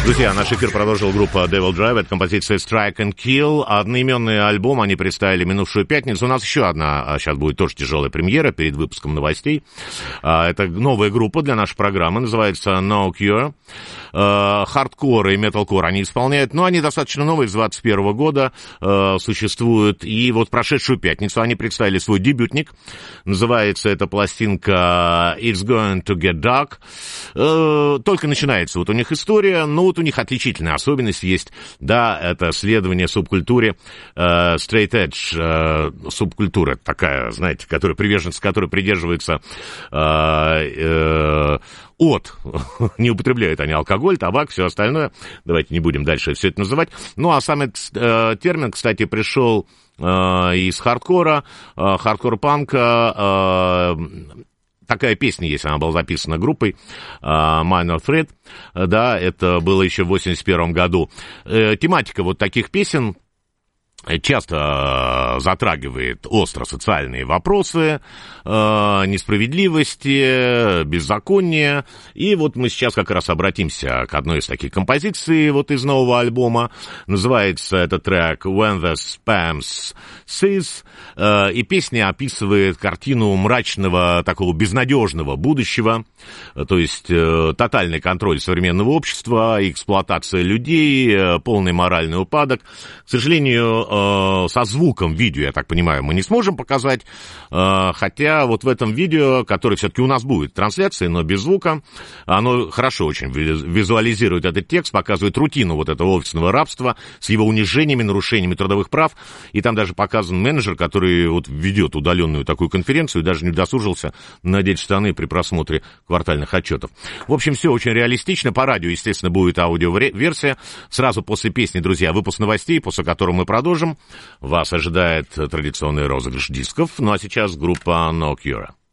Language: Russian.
Друзья, наш эфир продолжил группа Devil Drive, это композиция Strike and Kill, одноименный альбом они представили минувшую пятницу. У нас еще одна, сейчас будет тоже тяжелая премьера перед выпуском новостей. Это новая группа для нашей программы, называется No Cure. Хардкор и металкор они исполняют, но они достаточно новые, с 21 года существуют. И вот прошедшую пятницу они представили свой дебютник, называется эта пластинка It's Going to Get Dark. Только начинается вот у них история, но вот у них отличительная особенность есть, да, это следование субкультуре straight edge, субкультура такая, знаете, приверженцы которой придерживаются не употребляют они алкоголь, табак, все остальное. Давайте не будем дальше все это называть. Ну, а сам этот термин, кстати, пришел из хардкора, хардкор-панка. Такая песня есть, она была записана группой Minor Threat, да, это было еще в 81 году. Тематика вот таких песен часто затрагивает остро социальные вопросы, несправедливости, беззакония. И вот мы сейчас как раз обратимся к одной из таких композиций вот из нового альбома. Называется этот трек When the Spams Cease. И песня описывает картину мрачного, такого безнадежного будущего. То есть тотальный контроль современного общества, эксплуатация людей, полный моральный упадок. К сожалению, со звуком видео, я так понимаю, мы не сможем показать, хотя вот в этом видео, которое все-таки у нас будет трансляция, но без звука, оно хорошо очень визуализирует этот текст, показывает рутину вот этого офисного рабства с его унижениями, нарушениями трудовых прав, и там даже показан менеджер, который вот ведет удаленную такую конференцию, даже не удосужился надеть штаны при просмотре квартальных отчетов. В общем, все очень реалистично, по радио, естественно, будет аудиоверсия, сразу после песни, друзья, выпуск новостей, после которого мы продолжим. Вас ожидает традиционный розыгрыш дисков. Ну а сейчас группа No Cure.